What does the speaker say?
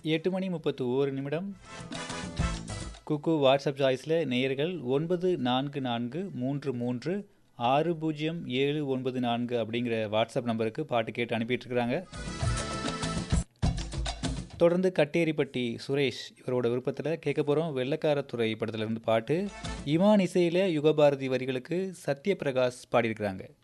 8:31 குக்கு WhatsApp சாய்ஸில் நேயர்கள் 9433360794 அப்படிங்கிற WhatsApp நம்பருக்கு பாட்டு கேட்டு அனுப்பிட்டு இருக்கிறாங்க. தொடர்ந்து கட்டேரிப்பட்டி சுரேஷ் இவரோட விருப்பத்தில் கேட்க போகிறோம். வெள்ளக்காரத்துறை படத்துல இருந்து பாட்டு. இமான் இசையில் யுகபாரதி வரிகளுக்கு சத்யபிரகாஷ் பாடியிருக்கிறாங்க.